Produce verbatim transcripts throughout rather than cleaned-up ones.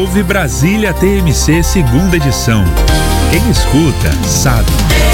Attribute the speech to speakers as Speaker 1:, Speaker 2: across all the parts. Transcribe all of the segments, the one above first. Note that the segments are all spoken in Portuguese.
Speaker 1: Ouve Brasília T M C segunda edição. Quem escuta, sabe.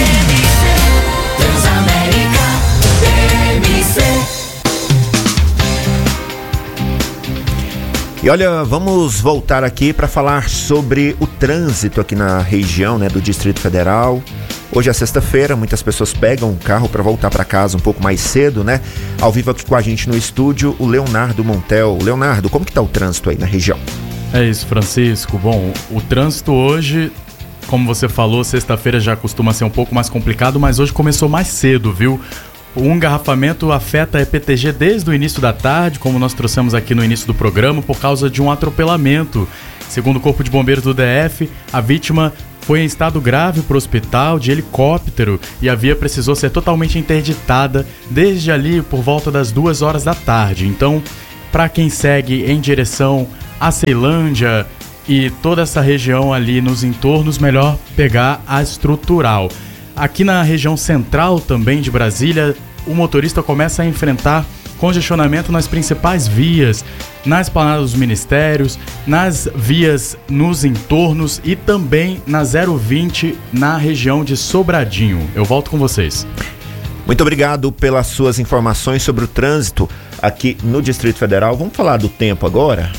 Speaker 2: E olha, vamos voltar aqui para falar sobre o trânsito aqui na região, né, do Distrito Federal. Hoje é sexta-feira, muitas pessoas pegam o carro para voltar para casa um pouco mais cedo, né? Ao vivo aqui com a gente no estúdio, o Leonardo Montel. Leonardo, como que tá o trânsito aí na região?
Speaker 3: É isso, Francisco. Bom, o trânsito hoje, como você falou, sexta-feira já costuma ser um pouco mais complicado, mas hoje começou mais cedo, viu? O engarrafamento afeta a E P T G desde o início da tarde, como nós trouxemos aqui no início do programa, por causa de um atropelamento. Segundo o Corpo de Bombeiros do D F, a vítima foi em estado grave para o hospital de helicóptero e a via precisou ser totalmente interditada desde ali por volta das duas horas da tarde. Então, para quem segue em direção a Ceilândia e toda essa região ali nos entornos, melhor pegar a estrutural. Aqui na região central também de Brasília, o motorista começa a enfrentar congestionamento nas principais vias, na esplanada dos ministérios, nas vias nos entornos e também na zero vinte na região de Sobradinho. Eu volto com vocês.
Speaker 2: Muito obrigado pelas suas informações sobre o trânsito aqui no Distrito Federal. Vamos falar do tempo agora?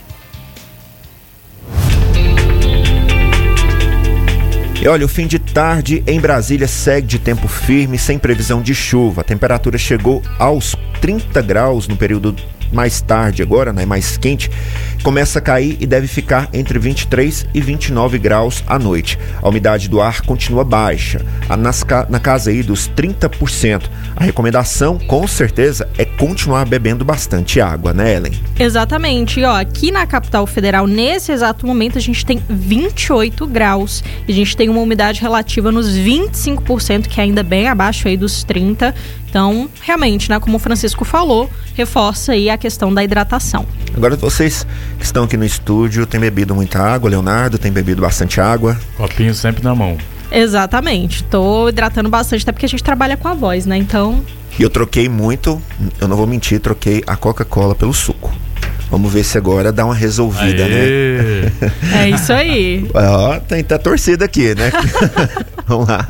Speaker 2: E olha, o fim de tarde em Brasília segue de tempo firme, sem previsão de chuva. A temperatura chegou aos trinta graus no período mais tarde agora, né, mais quente. Começa a cair e deve ficar entre vinte e três e vinte e nove graus à noite. A umidade do ar continua baixa, nas, na casa aí dos trinta por cento. A recomendação, com certeza, é continuar bebendo bastante água, né, Ellen?
Speaker 4: Exatamente. E, ó, aqui na capital federal, nesse exato momento, a gente tem vinte e oito graus. E a gente tem uma umidade relativa nos vinte e cinco por cento, que é ainda bem abaixo aí dos trinta por cento. Então, realmente, né, como o Francisco falou, reforça aí a questão da hidratação.
Speaker 2: Agora, vocês que estão aqui no estúdio, têm bebido muita água? Leonardo, tem bebido bastante água?
Speaker 3: Copinho sempre na mão.
Speaker 4: Exatamente. Tô hidratando bastante, até porque a gente trabalha com a voz, né? Então...
Speaker 2: E eu troquei muito, eu não vou mentir, troquei a Coca-Cola pelo suco. Vamos ver se agora dá uma resolvida,
Speaker 3: Aê.
Speaker 2: né?
Speaker 4: É isso aí.
Speaker 2: Ó, tem tá torcida aqui, né? Vamos lá.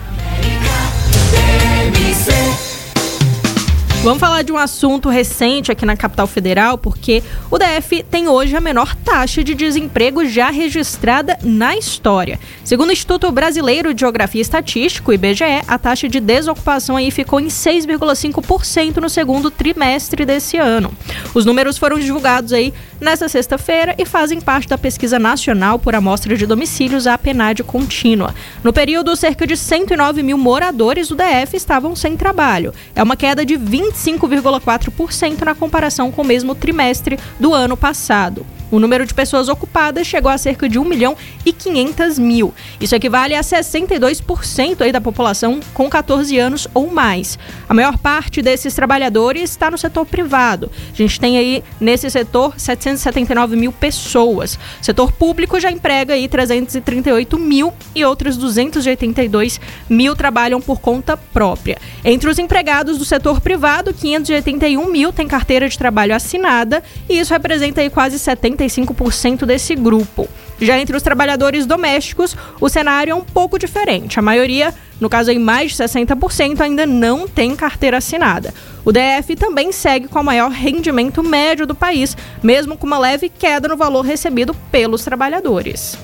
Speaker 4: Vamos falar de um assunto recente aqui na capital federal, porque o D F tem hoje a menor taxa de desemprego já registrada na história. Segundo o Instituto Brasileiro de Geografia e Estatística, o I B G E, a taxa de desocupação aí ficou em seis vírgula cinco por cento no segundo trimestre desse ano. Os números foram divulgados aí nesta sexta-feira e fazem parte da Pesquisa Nacional por Amostra de Domicílios, a PNAD contínua. No período, cerca de cento e nove mil moradores do D F estavam sem trabalho. É uma queda de vinte e cinco vírgula quatro por cento na comparação com o mesmo trimestre do ano passado. O número de pessoas ocupadas chegou a cerca de um milhão e quinhentos mil. Isso equivale a sessenta e dois por cento aí da população com catorze anos ou mais. A maior parte desses trabalhadores está no setor privado. A gente tem aí nesse setor setecentos e setenta e nove mil pessoas. O setor público já emprega aí trezentos e trinta e oito mil e outros duzentos e oitenta e dois mil trabalham por conta própria. Entre os empregados do setor privado, quinhentos e oitenta e um mil têm carteira de trabalho assinada e isso representa aí quase setenta e cinco por cento desse grupo. Já entre os trabalhadores domésticos, o cenário é um pouco diferente. A maioria, no caso aí mais de sessenta por cento, ainda não tem carteira assinada. O D F também segue com o maior rendimento médio do país, mesmo com uma leve queda no valor recebido pelos trabalhadores.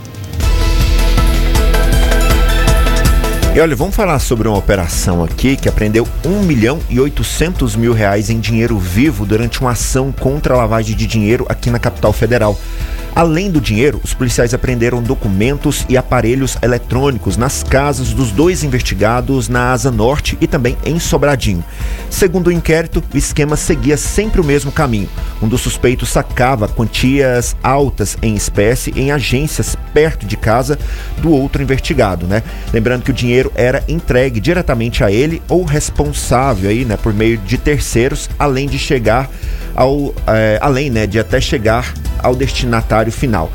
Speaker 2: E olha, vamos falar sobre uma operação aqui que apreendeu um milhão e oitocentos mil reais em dinheiro vivo durante uma ação contra a lavagem de dinheiro aqui na capital federal. Além do dinheiro, os policiais apreenderam documentos e aparelhos eletrônicos nas casas dos dois investigados na Asa Norte e também em Sobradinho. Segundo o inquérito, o esquema seguia sempre o mesmo caminho. Um dos suspeitos sacava quantias altas em espécie em agências perto de casa do outro investigado, né? Lembrando que o dinheiro era entregue diretamente a ele ou responsável aí, né, por meio de terceiros, além de chegar ao, é, além, né, de até chegar ao destinatário final.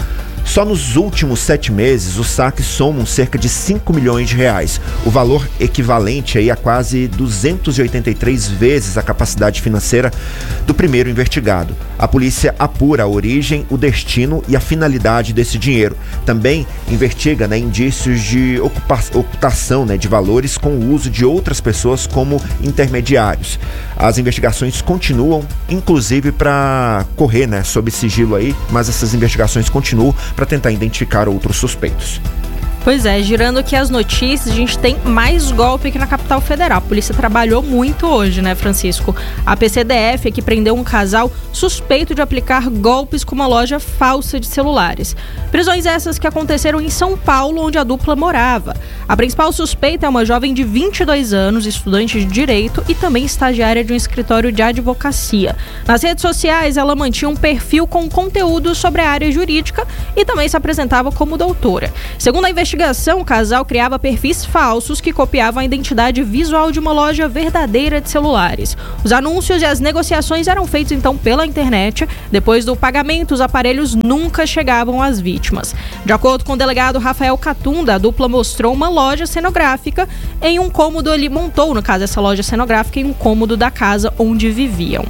Speaker 2: Só nos últimos sete meses, os saques somam cerca de cinco milhões de reais, o valor equivalente aí a quase duzentas e oitenta e três vezes a capacidade financeira do primeiro investigado. A polícia apura a origem, o destino e a finalidade desse dinheiro. Também investiga, né, indícios de ocupa- ocultação, né, de valores com o uso de outras pessoas como intermediários. As investigações continuam, inclusive para correr, né, sob sigilo aí, mas essas investigações continuam para tentar identificar outros suspeitos.
Speaker 4: Pois é, girando aqui as notícias, a gente tem mais golpe aqui na capital federal. A polícia trabalhou muito hoje, né, Francisco? A P C D F aqui prendeu um casal suspeito de aplicar golpes com uma loja falsa de celulares. Prisões essas que aconteceram em São Paulo, onde a dupla morava. A principal suspeita é uma jovem de vinte e dois anos, estudante de Direito e também estagiária de um escritório de advocacia. Nas redes sociais, ela mantinha um perfil com conteúdo sobre a área jurídica e também se apresentava como doutora. Segundo a investigação, o casal criava perfis falsos que copiavam a identidade visual de uma loja verdadeira de celulares. Os anúncios e as negociações eram feitos então pela internet. Depois do pagamento, os aparelhos nunca chegavam às vítimas. De acordo com o delegado Rafael Catunda, a dupla mostrou uma loja cenográfica em um cômodo, ele montou, no caso, essa loja cenográfica em um cômodo da casa onde viviam.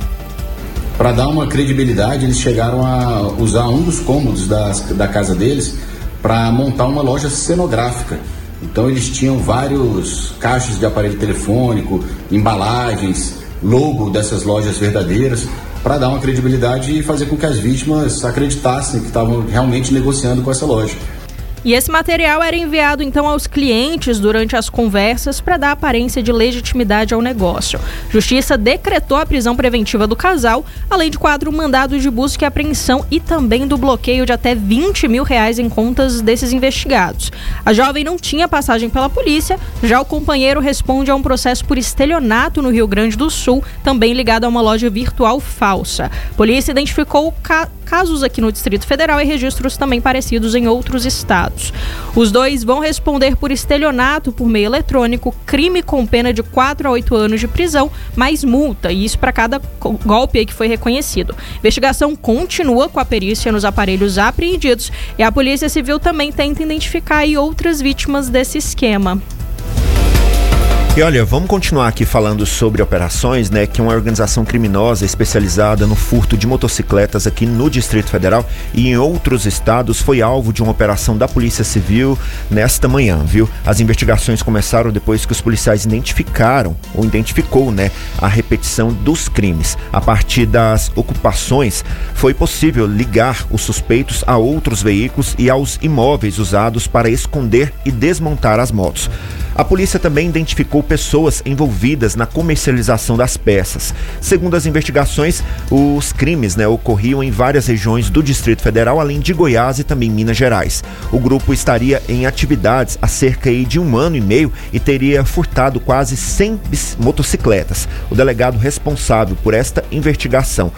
Speaker 5: Para dar uma credibilidade, eles chegaram a usar um dos cômodos das, da casa deles para montar uma loja cenográfica. Então eles tinham vários caixas de aparelho telefônico, embalagens, logo dessas lojas verdadeiras, para dar uma credibilidade e fazer com que as vítimas acreditassem que estavam realmente negociando com essa loja.
Speaker 4: E esse material era enviado então aos clientes durante as conversas para dar aparência de legitimidade ao negócio. Justiça decretou a prisão preventiva do casal, além de quatro mandados de busca e apreensão e também do bloqueio de até vinte mil reais em contas desses investigados. A jovem não tinha passagem pela polícia, já o companheiro responde a um processo por estelionato no Rio Grande do Sul, também ligado a uma loja virtual falsa. A polícia identificou ca- casos aqui no Distrito Federal e registros também parecidos em outros estados. Os dois vão responder por estelionato por meio eletrônico, crime com pena de quatro a oito anos de prisão, mais multa, e isso para cada golpe aí que foi reconhecido. A investigação continua com a perícia nos aparelhos apreendidos e a Polícia Civil também tenta identificar aí outras vítimas desse esquema.
Speaker 2: E olha, vamos continuar aqui falando sobre operações, né, que uma organização criminosa especializada no furto de motocicletas aqui no Distrito Federal e em outros estados foi alvo de uma operação da Polícia Civil nesta manhã, viu? As investigações começaram depois que os policiais identificaram, ou identificou, né, a repetição dos crimes. A partir das ocupações, foi possível ligar os suspeitos a outros veículos e aos imóveis usados para esconder e desmontar as motos. A polícia também identificou pessoas envolvidas na comercialização das peças. Segundo as investigações, os crimes, né, ocorriam em várias regiões do Distrito Federal, além de Goiás e também Minas Gerais. O grupo estaria em atividades há cerca de um ano e meio e teria furtado quase cem motocicletas. O delegado responsável por esta investigação,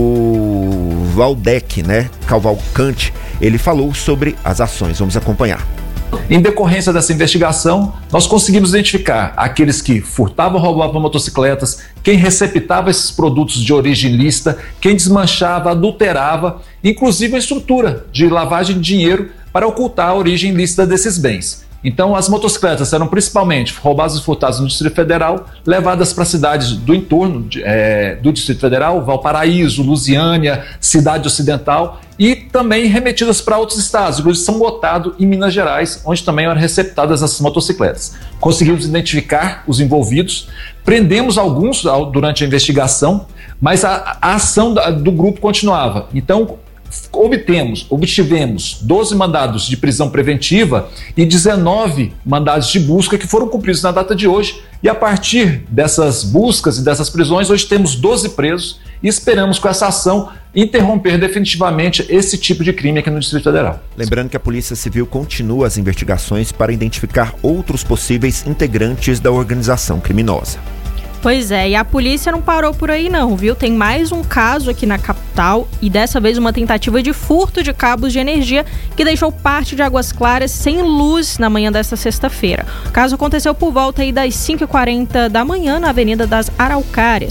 Speaker 2: o Valdec, né, Cavalcante, ele falou sobre as ações. Vamos acompanhar.
Speaker 6: Em decorrência dessa investigação, nós conseguimos identificar aqueles que furtavam ou roubavam motocicletas, quem receptava esses produtos de origem ilícita, quem desmanchava, adulterava, inclusive a estrutura de lavagem de dinheiro para ocultar a origem ilícita desses bens. Então, as motocicletas eram principalmente roubadas e furtadas no Distrito Federal, levadas para cidades do entorno de, é, do Distrito Federal, Valparaíso, Lusiânia, Cidade Ocidental, e também remetidas para outros estados, inclusive São Gotardo e Minas Gerais, onde também eram receptadas essas motocicletas. Conseguimos identificar os envolvidos, prendemos alguns durante a investigação, mas a, a ação da, do grupo continuava. Então, obtemos, obtivemos doze mandados de prisão preventiva e dezenove mandados de busca que foram cumpridos na data de hoje, e a partir dessas buscas e dessas prisões, hoje temos doze presos e esperamos com essa ação interromper definitivamente esse tipo de crime aqui no Distrito Federal.
Speaker 2: Lembrando que a Polícia Civil continua as investigações para identificar outros possíveis integrantes da organização criminosa.
Speaker 4: Pois é, e a polícia não parou por aí não, viu? Tem mais um caso aqui na capital e dessa vez uma tentativa de furto de cabos de energia que deixou parte de Águas Claras sem luz na manhã desta sexta-feira. O caso aconteceu por volta aí das cinco e quarenta da manhã na Avenida das Araucárias.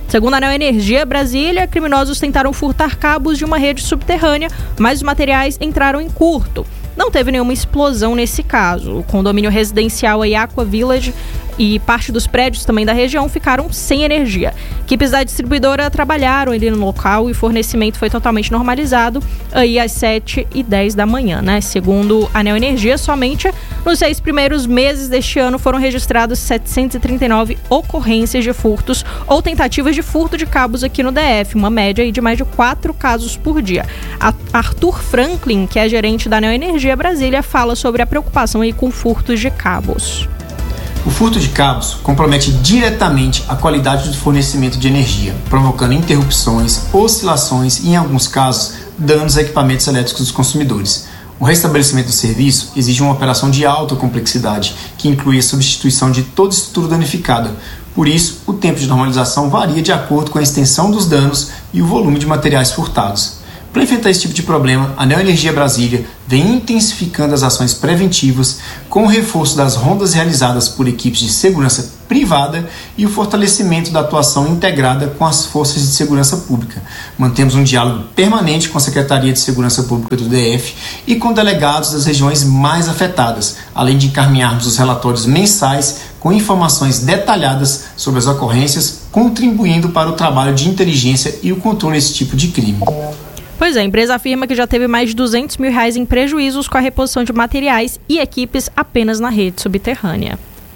Speaker 4: Segundo a Anel Energia Brasília, criminosos tentaram furtar cabos de uma rede subterrânea, mas os materiais entraram em curto. Não teve nenhuma explosão nesse caso. O condomínio residencial Aqua Village e parte dos prédios também da região ficaram sem energia. Equipes da distribuidora trabalharam ali no local e o fornecimento foi totalmente normalizado aí às sete e dez da manhã, né? Segundo a Anel Energia, somente nos seis primeiros meses deste ano foram registrados setecentas e trinta e nove ocorrências de furtos ou tentativas de furto de cabos aqui no D F, uma média aí de mais de quatro casos por dia. A Arthur Franklin, que é gerente da Anel Energia Brasília, fala sobre a preocupação aí com furtos de cabos.
Speaker 7: O furto de cabos compromete diretamente a qualidade do fornecimento de energia, provocando interrupções, oscilações e, em alguns casos, danos a equipamentos elétricos dos consumidores. O restabelecimento do serviço exige uma operação de alta complexidade, que inclui a substituição de toda estrutura danificada. Por isso, o tempo de normalização varia de acordo com a extensão dos danos e o volume de materiais furtados. Para enfrentar esse tipo de problema, a Anel Energia Brasília vem intensificando as ações preventivas com o reforço das rondas realizadas por equipes de segurança privada e o fortalecimento da atuação integrada com as forças de segurança pública. Mantemos um diálogo permanente com a Secretaria de Segurança Pública do D F e com delegados das regiões mais afetadas, além de encaminharmos os relatórios mensais com informações detalhadas sobre as ocorrências, contribuindo para o trabalho de inteligência e o controle desse tipo de crime.
Speaker 4: Pois é, a empresa afirma que já teve mais de duzentos mil reais em prejuízos com a reposição de materiais e equipes apenas na rede subterrânea.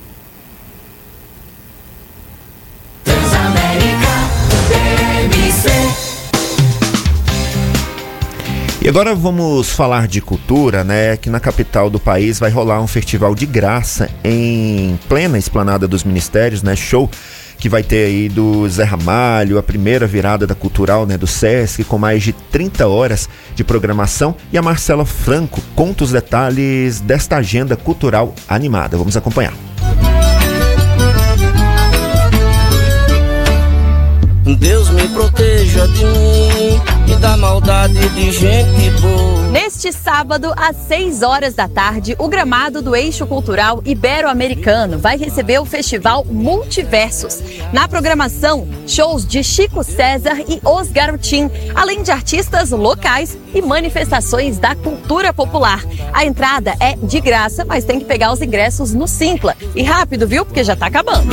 Speaker 2: E agora vamos falar de cultura, né? Que na capital do país vai rolar um festival de graça em plena esplanada dos ministérios, né? Show que vai ter aí do Zé Ramalho, a primeira virada da Cultural, né, do Sesc, com mais de trinta horas de programação. E a Marcela Franco conta os detalhes desta agenda cultural animada. Vamos acompanhar.
Speaker 8: Deus me proteja de mim e da maldade de gente boa.
Speaker 9: Neste sábado, às seis horas da tarde, o gramado do Eixo Cultural Ibero-Americano vai receber o festival Multiversos. Na programação, shows de Chico César e Os Garotim, além de artistas locais e manifestações da cultura popular. A entrada é de graça, mas tem que pegar os ingressos no Simpla. E rápido, viu? Porque já tá acabando.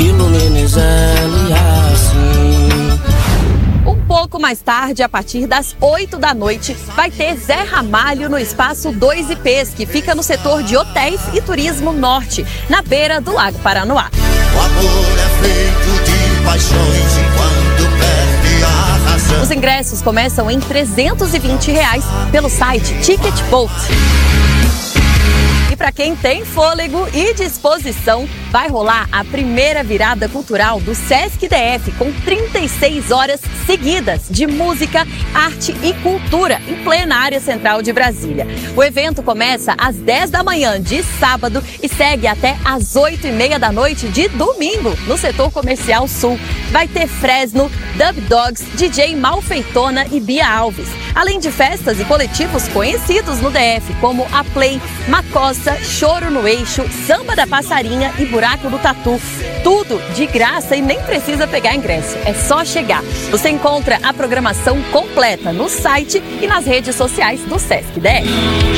Speaker 9: Um pouco mais tarde, a partir das oito da noite, vai ter Zé Ramalho no Espaço dois I Ps, que fica no setor de hotéis e turismo norte, na beira do Lago Paranoá.
Speaker 8: O amor é feito de paixões e quando perde a razão.
Speaker 9: Os ingressos começam em trezentos e vinte reais pelo site Ticket Bolt. E para quem tem fôlego e disposição, vai rolar a primeira virada cultural do Sesc D F com trinta e seis horas seguidas de música, arte e cultura em plena área central de Brasília. O evento começa às dez da manhã de sábado e segue até às oito e meia da noite de domingo no setor comercial sul. Vai ter Fresno, Dub Dogs, D J Malfeitona e Bia Alves. Além de festas e coletivos conhecidos no D F, como a Play, Macossa, Choro no Eixo, Samba da Passarinha e Buraco do Tatu. Tudo de graça e nem precisa pegar ingresso, é só chegar. Você encontra a programação completa no site e nas redes sociais do Sesc D F.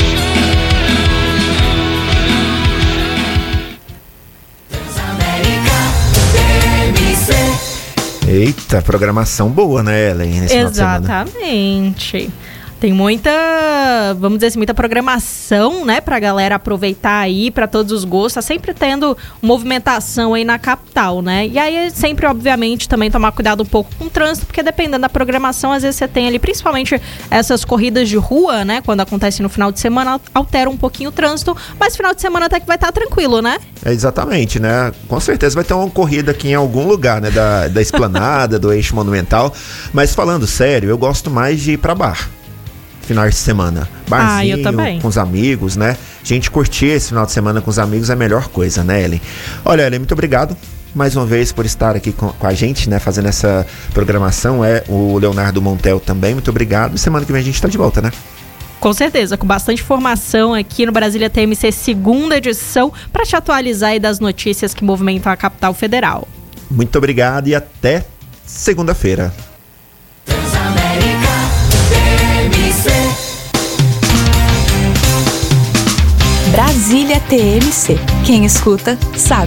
Speaker 2: Eita, programação boa, né, Ellen? Nesse
Speaker 4: Exatamente. Tem muita, vamos dizer assim, muita programação, né, pra galera aproveitar aí, pra todos os gostos. Tá sempre tendo movimentação aí na capital, né? E aí, sempre, obviamente, também tomar cuidado um pouco com o trânsito, porque dependendo da programação, às vezes você tem ali, principalmente essas corridas de rua, né, quando acontece no final de semana, altera um pouquinho o trânsito, mas final de semana até que vai estar tranquilo, né?
Speaker 2: É, exatamente, né? Com certeza vai ter uma corrida aqui em algum lugar, né, da, da esplanada, do Eixo Monumental. Mas falando sério, eu gosto mais de ir pra bar. Final de semana, barzinho,
Speaker 4: ah, eu também.
Speaker 2: Com os amigos, né? Gente, curtir esse final de semana com os amigos é a melhor coisa, né, Ellen? Olha, Ellen, muito obrigado mais uma vez por estar aqui com, com a gente, né? Fazendo essa programação. É o Leonardo Montel também, muito obrigado. E semana que vem a gente tá de volta, né?
Speaker 4: Com certeza, com bastante informação aqui no Brasília T M C, segunda edição, para te atualizar aí das notícias que movimentam a capital federal.
Speaker 2: Muito obrigado e até segunda-feira.
Speaker 10: Brasília T M C. Quem escuta, sabe.